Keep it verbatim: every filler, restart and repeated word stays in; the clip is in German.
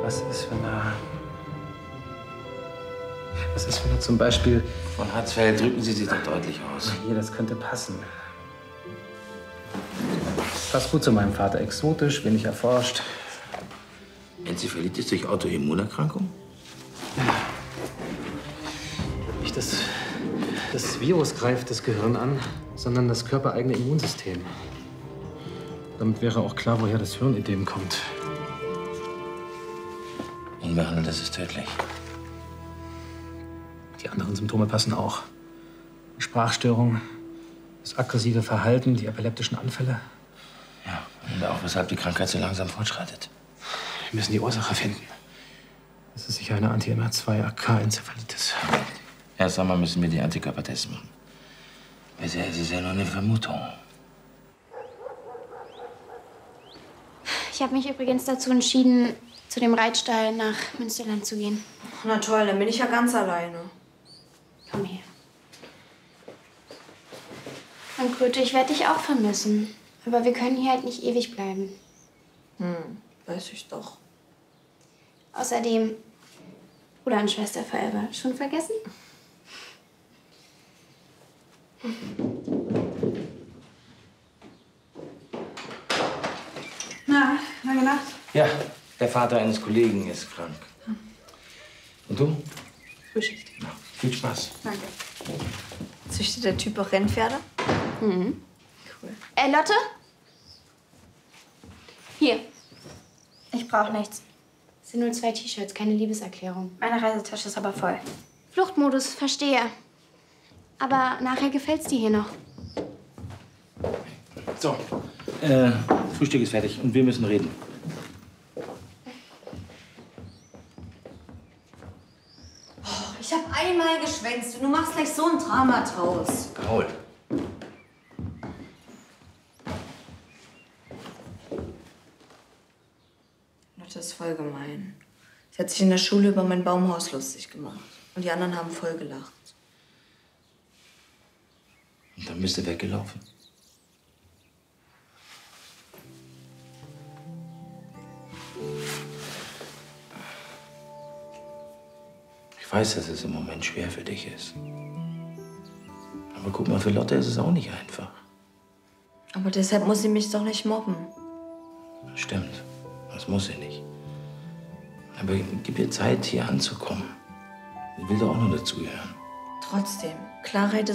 Was ist, wenn er... Was ist, wenn er zum Beispiel... Von Hatzfeld, drücken Sie sich doch deutlich aus. Hier, das könnte passen. Passt gut zu meinem Vater. Exotisch, wenig erforscht. Enzephalitis durch Autoimmunerkrankung? Nicht das, das Virus greift das Gehirn an, sondern das körpereigene Immunsystem. Damit wäre auch klar, woher das Hirnödem kommt. Unbehandelt, das ist tödlich. Die anderen Symptome passen auch. Sprachstörung, das aggressive Verhalten, die epileptischen Anfälle. Ja, und auch weshalb die Krankheit so langsam fortschreitet. Wir müssen die Ursache finden. Das ist sicher eine Anti-M R zwei A K-Enzephalitis. Erst einmal müssen wir die Antikörpertests machen. Bisher ist es ja nur eine Vermutung. Ich habe mich übrigens dazu entschieden, zu dem Reitstall nach Münsterland zu gehen. Na toll, dann bin ich ja ganz alleine. Komm her. Und Kröte, ich werde dich auch vermissen. Aber wir können hier halt nicht ewig bleiben. Hm, weiß ich doch. Außerdem, Bruder und Schwester forever. Schon vergessen? Na, lange Nacht. Ja, der Vater eines Kollegen ist krank. Und du? Frühschicht. Ja, viel Spaß. Danke. Züchtet der Typ auch Rennpferde? Mhm. Cool. Äh, Lotte? Hier. Ich brauche nichts. Es sind nur zwei T-Shirts, keine Liebeserklärung. Meine Reisetasche ist aber voll. Fluchtmodus, verstehe. Aber nachher gefällt's dir hier noch. So, äh, Frühstück ist fertig und wir müssen reden. Oh, ich habe einmal geschwänzt und du machst gleich so ein Drama draus. Paul. Lotte ist voll gemein. Sie hat sich in der Schule über mein Baumhaus lustig gemacht. Und die anderen haben voll gelacht. Und dann bist du weggelaufen. Ich weiß, dass es im Moment schwer für dich ist. Aber guck mal, für Lotte ist es auch nicht einfach. Aber deshalb muss sie mich doch nicht mobben. Stimmt, das muss sie nicht. Aber gib ihr Zeit, hier anzukommen. Sie will doch auch nur dazugehören. Trotzdem, Klarheit ist